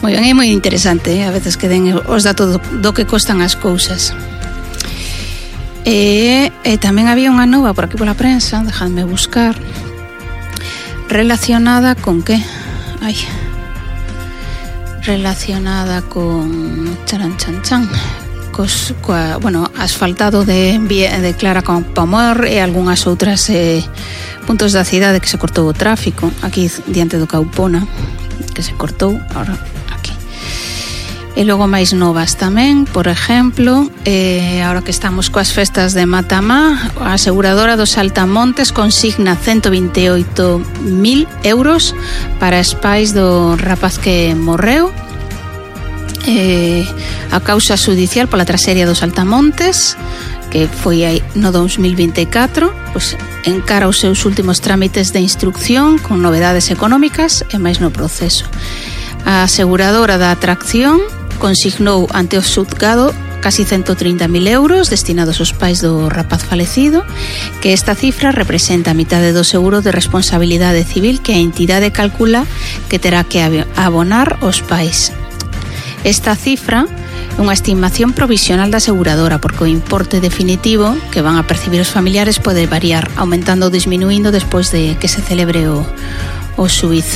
Moi ben, é moi interesante, a veces que den os datos do que costan as cousas. E tamén había unha nova por aquí pola prensa, dejadme buscar, relacionada con que? Relacionada con asfaltado de Clara Campoamor e algunhas outras puntos da cidade que se cortou o tráfico, aquí diante do Caupona, que se cortou, ahora aquí. E logo máis novas tamén, por exemplo, ahora que estamos coas festas de Matamá, a aseguradora dos Saltamontes consigna 128.000 euros para os pais do rapaz que morreu. A causa judicial pola traxedia dos Saltamontes, que foi aí no 2024, pois encara os seus últimos trámites de instrucción con novedades económicas e máis no proceso. A aseguradora da atracción consignou ante o xuzgado casi 130.000 euros destinados aos pais do rapaz falecido, que esta cifra representa a mitade do seguro de responsabilidade civil que a entidade calcula que terá que abonar aos pais. Esta cifra é unha estimación provisional da aseguradora, porque o importe definitivo que van a percibir os familiares pode variar, aumentando ou disminuindo despois de que se celebre o xuízo.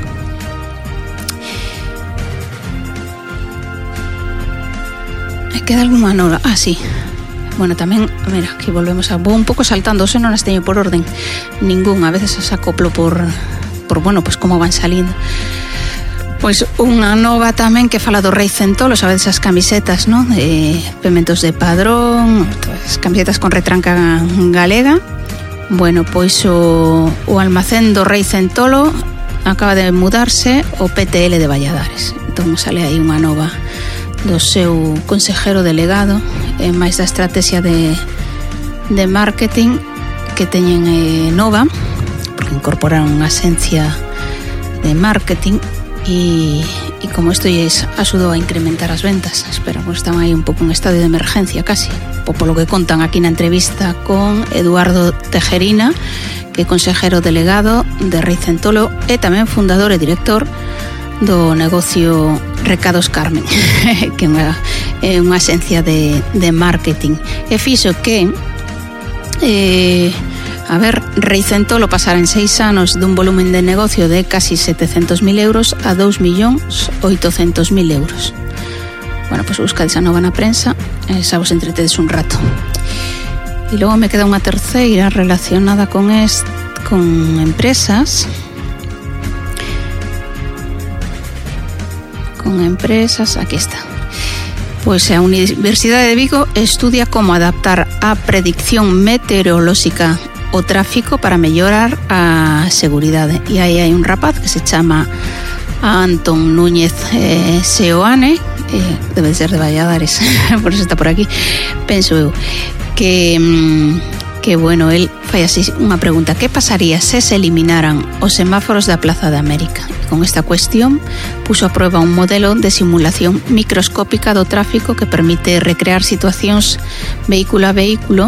Queda algunha nova? Sí. Bueno, tamén, mira, aquí volvemos vou un pouco saltando, se non as teño por orden ningún, a veces as acoplo por bueno, pues como van salindo. Pois unha nova tamén que fala do Rei Centolo, sabes as camisetas, non? Pementos de Padrón, as camisetas con retranca galega. Bueno, pois o almacén do Rei Centolo acaba de mudarse ao PTL de Valladares. Entón sale aí unha nova do seu consejero delegado e máis da estrategia de marketing que teñen nova, porque incorporaron unha asencia de marketing e como isto lles axudou a incrementar as ventas. Espera, pues están aí un pouco en estado de emergencia casi, polo que contan aquí na entrevista con Eduardo Tejerina, que é consejero delegado de Rei Centolo e tamén fundador e director do negocio Recados Carmen, que é unha asencia de marketing. E fixo que Rei Centolo pasara en 6 anos dun volumen de negocio de casi 700.000 euros a 2.800.000 euros. Bueno, pues buscades a nova na prensa e xa vos entretedes un rato. E logo me queda unha terceira relacionada con empresas. Aquí está. Pois a Universidade de Vigo estudia como adaptar a predicción meteorolóxica o tráfico para mellorar a seguridade. E aí hai un rapaz que se chama Antón Núñez Seoane, debe ser de Valladares, por eso está por aquí, penso eu, que bueno, el fai así unha pregunta: que pasaría se eliminaran os semáforos da Plaza de América? E con esta cuestión puso a prueba un modelo de simulación microscópica do tráfico que permite recrear situacións vehículo a vehículo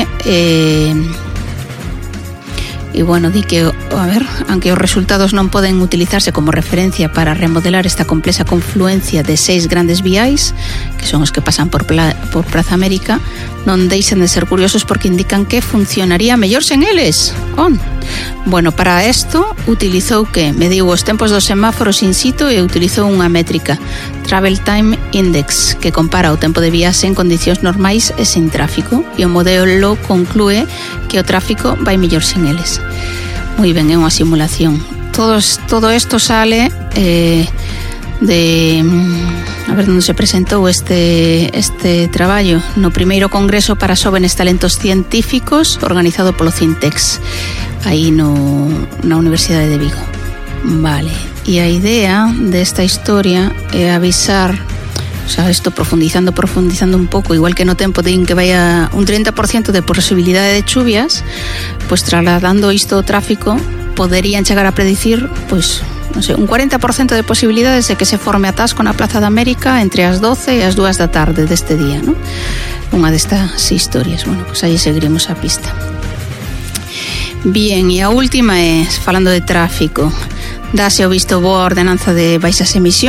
e bueno, di que, aunque os resultados non poden utilizarse como referencia para remodelar esta complexa confluencia de 6 grandes viais, que son os que pasan por Praza América, non deixan de ser curiosos porque indican que funcionaría mellor sen eles. Bueno, para isto utilizou que mediu os tempos dos semáforos in situ e utilizou unha métrica, Travel Time Index, que compara o tempo de viaxe en condicións normais e sen tráfico, e o modelo conclúe que o tráfico vai mellor sen eles. Moi ben, é unha simulación. Todo isto sale a ver onde se presentou este traballo no primeiro congreso para xóvenes talentos científicos organizado polo Cintex aí na Universidade de Vigo. Vale, e a idea desta historia é avisar, o sea, isto profundizando un pouco, igual que no tempo din que vai a un 30% de posibilidade de chuvias, pois trasladando isto ao tráfico poderían chegar a predicir, pois non sei, un 40% de posibilidades de que se forme atasco na Plaza de América entre as 12 e as 2 da tarde deste día, non? Unha destas historias. Bueno, pois aí seguiremos a pista. Bien, e a última é, falando de tráfico, dáse o visto bo a ordenanza de baixas emisións